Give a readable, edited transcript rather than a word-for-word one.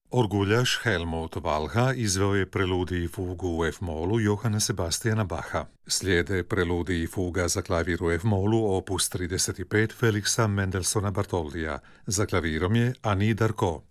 Orguljaš Helmut Valha izveo je preludij i fugu u F-molu Johana Sebastiana Bacha. Slijede preludij i fuga za klavir u F-molu opus 35 Feliksa Mendelssohna Bartholdija. Za klavirom je Annie Darko.